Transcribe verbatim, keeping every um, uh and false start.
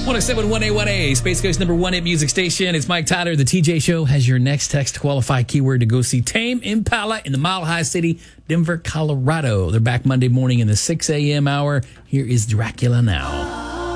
one oh seven point one A one A, Space Coast number one hit music station. It's Mike Tyler. The T J Show has your next text to qualify keyword to go see Tame Impala in the Mile High City, Denver, Colorado. They're back Monday morning in the six a.m. hour. Here is Dracula now.